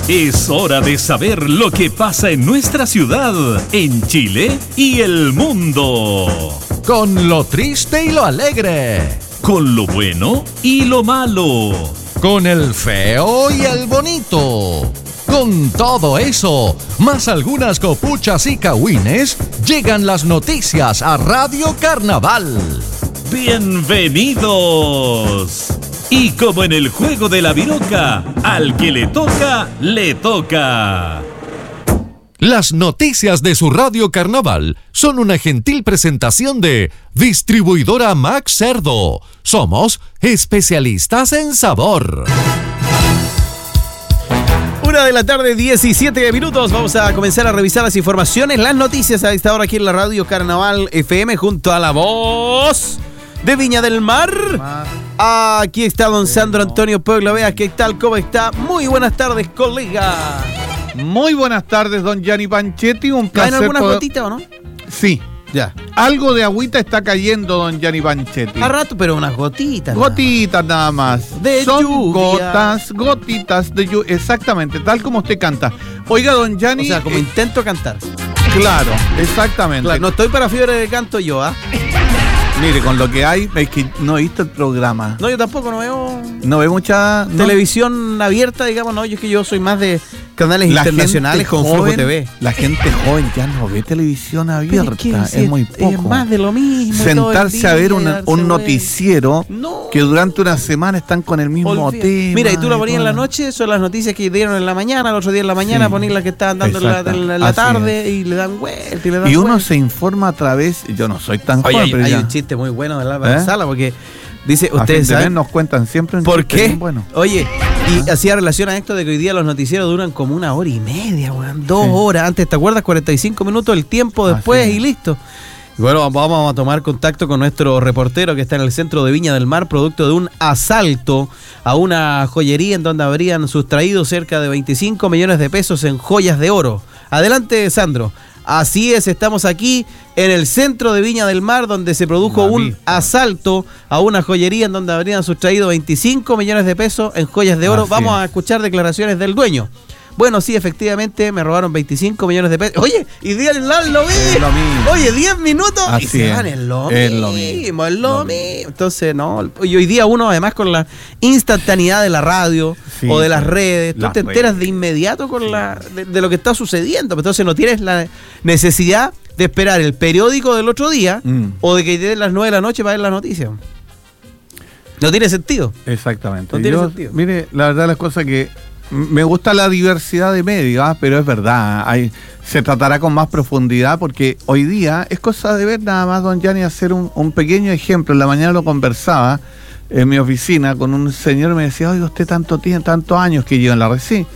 Es hora de saber lo que pasa en nuestra ciudad, en Chile y el mundo. Con lo triste y lo alegre. Con lo bueno y lo malo. Con el feo y el bonito. Con todo eso, más algunas copuchas y cagüines, llegan las noticias a Radio Carnaval. ¡Bienvenidos! Y como en el juego de la viroca, al que le toca, le toca. Las noticias de su Radio Carnaval son una gentil presentación de Distribuidora Max Cerdo. Somos especialistas en sabor. 1:17 p.m. Vamos a comenzar a revisar las informaciones, las noticias a esta hora aquí en la Radio Carnaval FM junto a la voz de Viña del Mar. Aquí está don Sandro Antonio Pueblo. Vea qué tal, cómo está. Muy buenas tardes, colega. Muy buenas tardes, don Gianni Panchetti. Un placer. ¿Caen algunas gotitas o no? Sí. Ya. Algo de agüita está cayendo, don Gianni Panchetti. A rato, pero unas gotitas. Gotitas nada más. De Son lluvia. gotitas de lluvia. Exactamente, tal como usted canta. Oiga, don Gianni. O sea, como intento cantar. Claro, exactamente. Claro, no estoy para fiebre de canto yo, ¿ah? Mire, con lo que hay, es que no he visto el programa. No, yo tampoco, no veo No ve mucha televisión abierta, digamos, no. Yo es que yo soy más de canales internacionales con Flojo TV. La gente joven ya no ve televisión abierta, es muy poco. Es más de lo mismo. Sentarse a ver un noticiero no, que durante una semana están con el mismo tema. Mira, y tú lo ponías en la noche, son las noticias que dieron en la mañana, el otro día en la mañana ponías las que estaban dando en la tarde y le dan vuelta. Y uno se informa a través, yo no soy tan joven, pero hay ya. un chiste muy bueno de la sala porque dice, ustedes saben, nos cuentan siempre un ¿por qué? Bueno. Oye, y hacía relación a esto de que hoy día los noticieros duran como 1 hora y media, 2 horas. Antes, ¿te acuerdas? 45 minutos el tiempo después y listo. Y bueno, vamos a tomar contacto con nuestro reportero que está en el centro de Viña del Mar, producto de un asalto a una joyería en donde habrían sustraído cerca de 25 millones de pesos en joyas de oro. Adelante, Sandro. Así es, estamos aquí en el centro de Viña del Mar, donde se produjo un asalto a una joyería en donde habrían sustraído 25 millones de pesos en joyas de oro. Así Vamos es. a escuchar declaraciones del dueño. Bueno, sí, efectivamente, me robaron 25 millones de pesos. Oye, y di el lo mismo. Oye, 10 minutos así y se es. van en lo Es mismo. Entonces, no. Y hoy día uno, además, con la instantaneidad de la radio o de las redes, tú te enteras de inmediato con de lo que está sucediendo. Entonces no tienes la necesidad de esperar el periódico del otro día o de que te den las 9 de la noche para ver las noticias. No tiene sentido. Exactamente. No tiene sentido. Mire, la verdad las cosas que me gusta la diversidad de medios, pero es verdad, se tratará con más profundidad porque hoy día es cosa de ver nada más, don Gianni, hacer un pequeño ejemplo. En la mañana lo conversaba en mi oficina con un señor y me decía, oiga, usted tiene tantos años que lleva en la red. Sí,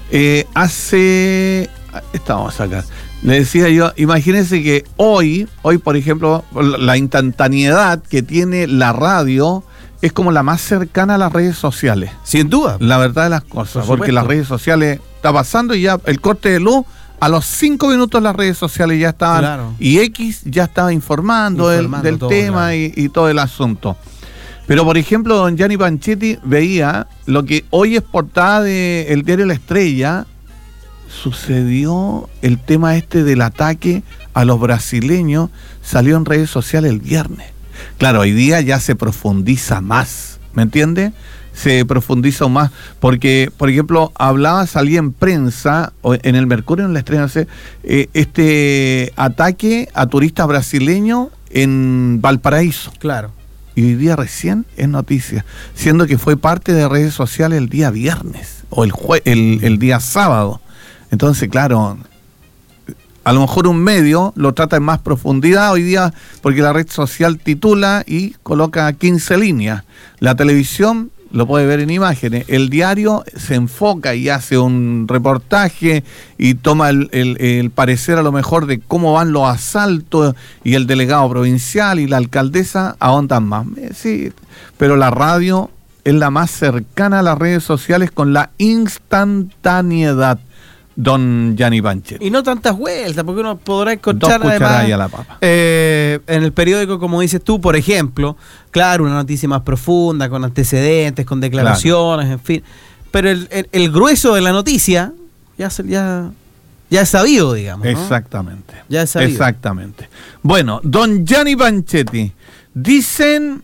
estamos acá. Le decía yo, imagínense que hoy, por ejemplo, la instantaneidad que tiene la radio es como la más cercana a las redes sociales. Sin duda. La verdad de las cosas, porque las redes sociales está pasando y ya el corte de luz, a los 5 minutos las redes sociales ya estaban, y X ya estaba informando del todo, tema y todo el asunto. Pero por ejemplo, don Gianni Panchetti veía lo que hoy es portada del diario La Estrella. Sucedió el tema del ataque a los brasileños, salió en redes sociales el viernes. Claro, hoy día ya se profundiza más, ¿me entiende? Se profundiza más, porque, por ejemplo, salía en prensa, en el Mercurio, en La Estrella, no sé, este ataque a turistas brasileños en Valparaíso. Claro. Y hoy día recién es noticia, siendo que fue parte de redes sociales el día viernes, o el día sábado. Entonces, claro, a lo mejor un medio lo trata en más profundidad hoy día porque la red social titula y coloca 15 líneas. La televisión lo puede ver en imágenes. El diario se enfoca y hace un reportaje y toma el parecer a lo mejor de cómo van los asaltos, y el delegado provincial y la alcaldesa ahondan más. Sí, pero la radio es la más cercana a las redes sociales con la instantaneidad. Don Gianni Panchetti. Y no tantas vueltas, porque uno podrá encontrar 2 cucharadas además a la papa. En el periódico, como dices tú, por ejemplo, claro, una noticia más profunda, con antecedentes, con declaraciones, en fin. Pero el grueso de la noticia ya es sabido, digamos, ¿no? Exactamente. Ya es sabido. Exactamente. Bueno, don Gianni Panchetti, dicen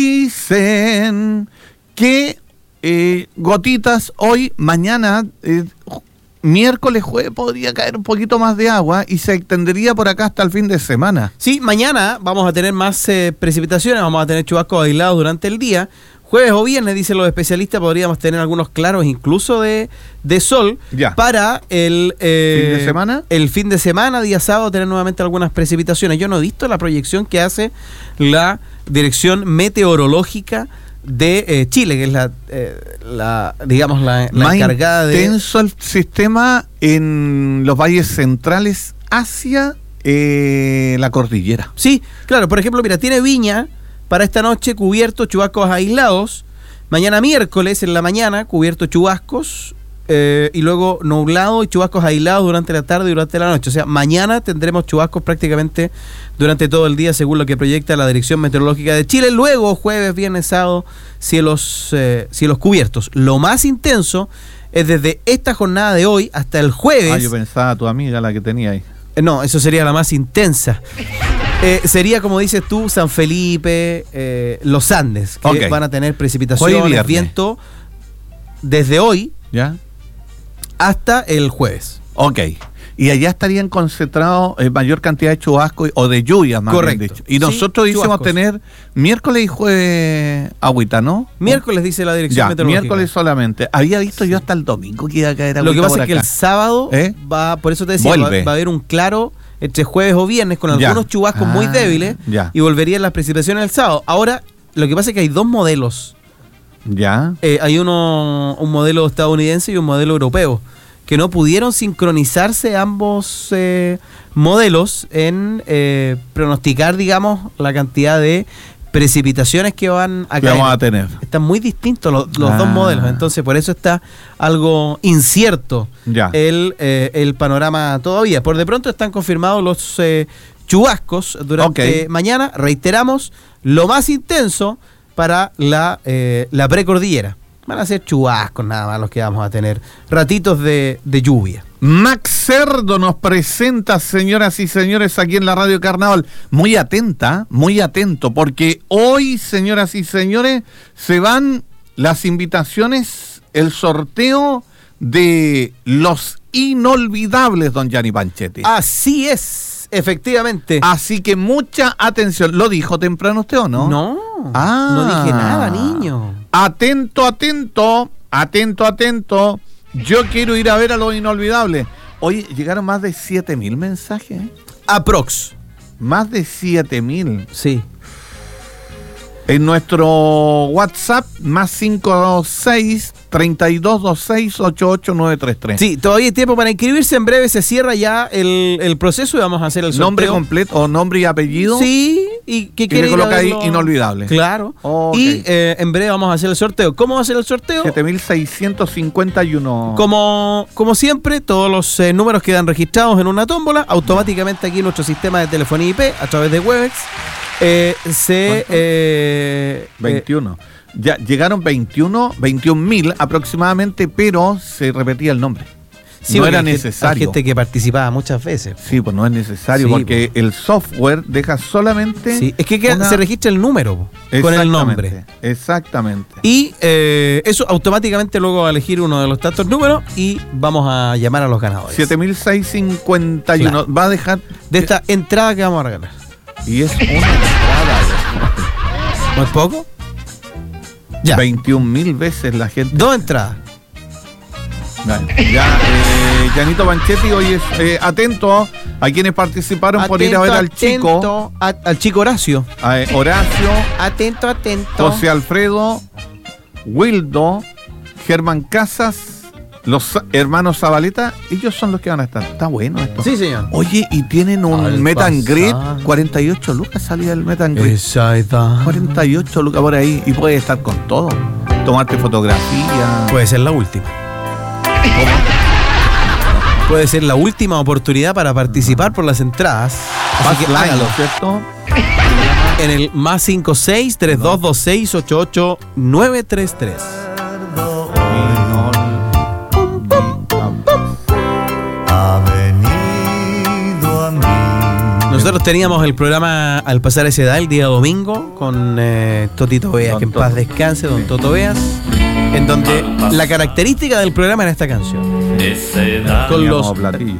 que gotitas hoy, mañana, miércoles, jueves podría caer un poquito más de agua y se extendería por acá hasta el fin de semana. Sí, mañana vamos a tener más precipitaciones, vamos a tener chubascos aislados durante el día. Jueves o viernes, dicen los especialistas, podríamos tener algunos claros incluso de sol. Ya. Para el ¿Fin de semana? El fin de semana, día sábado, tener nuevamente algunas precipitaciones. Yo no he visto la proyección que hace la Dirección Meteorológica de Chile, que es la más encargada de... intenso el sistema en los valles centrales hacia la cordillera. Sí, claro, por ejemplo, mira, tiene Viña para esta noche cubierto, chubascos aislados. Mañana miércoles en la mañana, cubierto chubascos, y luego nublado y chubascos aislados durante la tarde y durante la noche. O sea, mañana tendremos chubascos prácticamente durante todo el día, según lo que proyecta la Dirección Meteorológica de Chile. Luego, jueves, viernes, sábado, cielos cubiertos. Lo más intenso es desde esta jornada de hoy hasta el jueves. Yo pensaba tu amiga, la que tenía ahí. No, eso sería la más intensa. Sería, como dices tú, San Felipe, los Andes, que van a tener precipitaciones, viento, desde hoy, ¿ya?, hasta el jueves. Ok. Y allá estarían concentrados mayor cantidad de chubascos o de lluvias, más bien dicho. Y nosotros íbamos a tener miércoles y jueves agüita, ¿no? Miércoles, dice la Dirección Meteorológica. Miércoles solamente. Había visto yo hasta el domingo que iba a caer agüita. Lo que pasa es que el sábado por eso te decía, va a haber un claro entre jueves o viernes con algunos chubascos muy débiles y volverían las precipitaciones el sábado. Ahora, lo que pasa es que hay dos modelos. Ya. Hay un modelo estadounidense y un modelo europeo, que no pudieron sincronizarse ambos modelos en pronosticar, digamos, la cantidad de precipitaciones que van a caer. Vamos a tener. Están muy distintos los dos modelos, entonces por eso está algo incierto el panorama todavía. Por de pronto están confirmados los chubascos durante mañana. Reiteramos, lo más intenso para la precordillera. Van a ser chubascos nada más los que vamos a tener. Ratitos de lluvia. Max Cerdo nos presenta, señoras y señores, aquí en la Radio Carnaval. Muy atenta, muy atento, porque hoy, señoras y señores, se van las invitaciones, el sorteo de los inolvidables, don Gianni Panchetti. Así es, efectivamente. Así que mucha atención. ¿Lo dijo temprano usted o no? No, no dije nada, niño. Atento, atento, atento, atento. Yo quiero ir a ver a los inolvidables. Oye, llegaron más de 7.000 mensajes. Aprox. Más de 7.000. Sí. En nuestro WhatsApp, más 526-3226-88933. Sí, todavía hay tiempo para inscribirse. En breve se cierra ya el proceso y vamos a hacer el sorteo. ¿Nombre completo o nombre y apellido? Sí. ¿Y qué quiere? Y le coloca ahí inolvidable. Claro. Okay. Y en breve vamos a hacer el sorteo. ¿Cómo va a ser el sorteo? 7.651. Como siempre, todos los números quedan registrados en una tómbola. Automáticamente aquí en nuestro sistema de telefonía IP, a través de Webex, 21. Ya llegaron 21.000 aproximadamente, pero se repetía el nombre. Sí, no era necesario. Hay gente que participaba muchas veces. Sí, pues no es necesario, porque el software deja solamente... Sí, es que se registra el número con el nombre. Exactamente. Y eso automáticamente luego va a elegir uno de los tantos números y vamos a llamar a los ganadores. 7.651. Claro. Va a dejar... De esta entrada que vamos a regalar. Y es una entrada. ¿No es poco? Ya. 21.000 veces la gente... 2 entradas. Ya, Giannito Panchetti, hoy es atento a quienes participaron por ir a ver al chico. Al chico Horacio. Horacio. Atento. José Alfredo, Wildo, Germán Casas, los hermanos Zabaleta. Ellos son los que van a estar. Está bueno esto. Sí, señor. Oye, y tienen un Meet and Greet. 48 lucas salía el Meet and Greet. Esa edad. 48 lucas por ahí. Y puedes estar con todo. Tomarte fotografía. Puede ser la última. ¿Cómo? Puede ser la última oportunidad para participar por las entradas. Así que hágalo, ¿cierto? En el más 56-3226-88933. Nosotros teníamos el programa Al pasar esa edad el día domingo con Totito Veas, Don que en Toto. paz descanse, don Toto Veas, en donde la característica del programa era esta canción. Con Tenía los como platillo.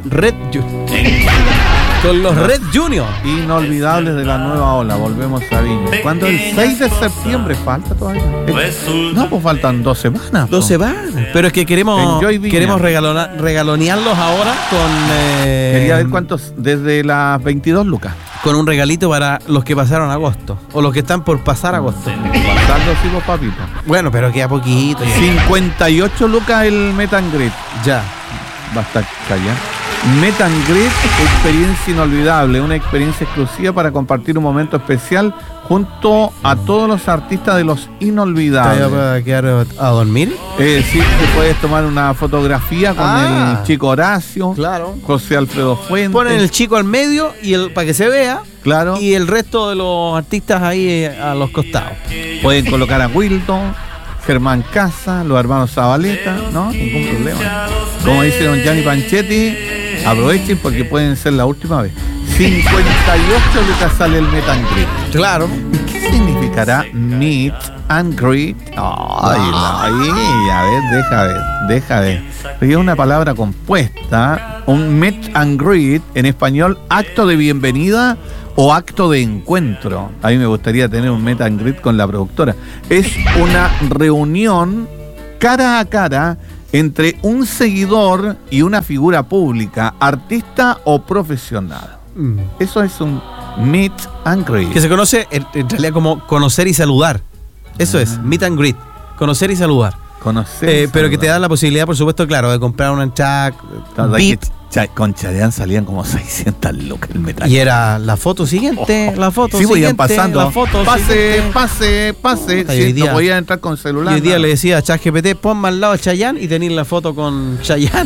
Con los Red Junior. Inolvidables de la nueva ola, volvemos a Viña. ¿Cuándo? El 6 de septiembre, falta todavía. No, pues faltan 2 semanas. 2 po. semanas. Pero es que queremos Enjoy Viña. regalonearlos ahora Quería ver cuántos, desde las 22 lucas. con un regalito para los que pasaron agosto. O los que están por pasar agosto. Pasando así, pues, papito. Bueno, pero queda poquito. 58 lucas el Met and Greet. Ya. Basta callar. Met and Greet, experiencia inolvidable, una experiencia exclusiva para compartir un momento especial junto a todos los artistas de los ¿Te inolvidables. vas a quedar a dormir? Sí, te puedes tomar una fotografía con Ah. el Chico Horacio, Claro. José Alfredo Fuentes. Ponen el chico al medio y para que se vea. Claro, Y el resto de los artistas ahí a los costados. pueden colocar a Wilton, Germán Casa, los hermanos Zabaleta, ¿no? Ningún problema. Como dice don Gianni Panchetti, aprovechen porque pueden ser la última vez. 58 lucas sale el Met and Greet. Claro. ¿Y qué significará Meet and Greet? Ay, a ver, deja ver. Porque es una palabra compuesta. Un Meet and Greet, en español, acto de bienvenida o acto de encuentro. A mí me gustaría tener un Meet and Greet con la productora. Es una reunión cara a cara entre un seguidor y una figura pública, artista o profesional. Eso es un Meet and Greet. Que se conoce en realidad como conocer y saludar. Eso es, meet and greet. Conocer y saludar. Conocer. Pero que te da la posibilidad, por supuesto, claro, de comprar una entrada VIP. Con Chayanne salían como 600 lucas el metal. Y era la foto siguiente, la foto Sí, siguiente. iban pasando. La foto pase. Puta, y hoy Sí, día- no podían entrar con Y celular. hoy día nada. le decía a ChatGPT, ponme al lado a Chayanne y tenéis la foto con Chayanne.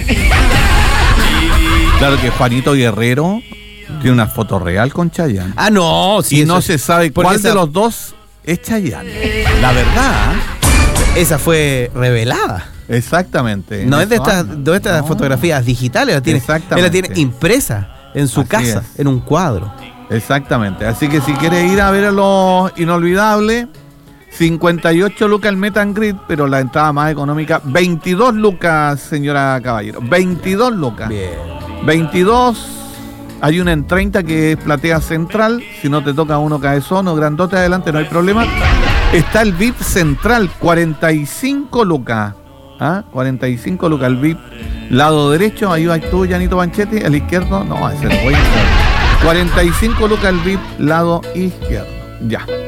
Claro que Juanito Guerrero tiene una foto real con Chayanne. Ah, no, sí. y eso no es- se sabe porque cuál esa- de los dos es Chayanne. La verdad, Esa fue revelada. exactamente. No es de Eso anda. estas No. fotografías digitales, la tiene, él Exactamente. la tiene impresa en su Así casa, es. en un cuadro. Exactamente. Así que si quieres ir a ver a los inolvidables, 58 lucas el Met and Greet, pero la entrada más económica, 22 lucas, señora Caballero. 22 lucas. Bien. 22. Hay una en 30 que es platea central. Si no te toca uno cabezón o grandote adelante, no hay problema. Está el VIP central, 45 lucas. ¿Ah? 45 lucas el VIP. Lado derecho, ahí vas tú, Janito Panchetti. El izquierdo, no, ese no voy a entrar. 45 lucas el VIP, lado izquierdo. Ya.